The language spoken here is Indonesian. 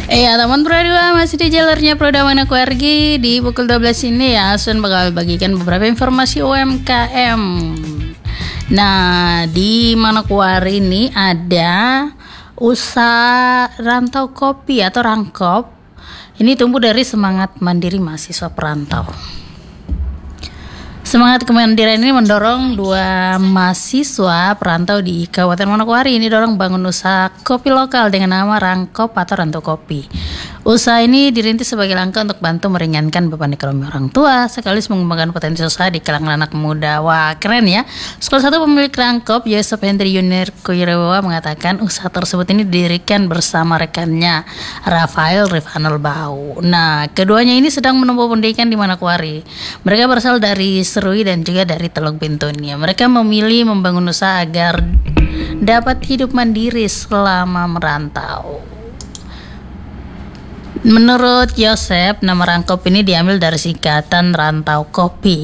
Iya teman berdua, masih di jalurnya Proda Manokwari. Di pukul 12 ini ya Asun bakal bagikan beberapa informasi UMKM. Nah, di Manokwari ini ada usaha rantau kopi atau rangkop. Ini tumbuh dari semangat mandiri mahasiswa perantau. Semangat kemandirian ini mendorong dua mahasiswa perantau di Kabupaten Manokwari ini dorong bangun usaha kopi lokal dengan nama Rangkop atau Rantau Kopi. Usaha ini dirintis sebagai langkah untuk bantu meringankan beban ekonomi orang tua, sekaligus mengembangkan potensi usaha di kalangan anak muda. Wah, keren ya. Salah satu pemilik Rangkop, Yosef Hendri Yunir Koirewa, mengatakan usaha tersebut ini didirikan bersama rekannya, Rafael Rifanul Bau. Nah, keduanya ini sedang menempuh pendidikan di Manokwari. Mereka berasal dari Serui dan juga dari Teluk Bintuni. Mereka memilih membangun usaha agar dapat hidup mandiri selama merantau. Menurut Yosef, nama Rangkop ini diambil dari singkatan Rantau Kopi.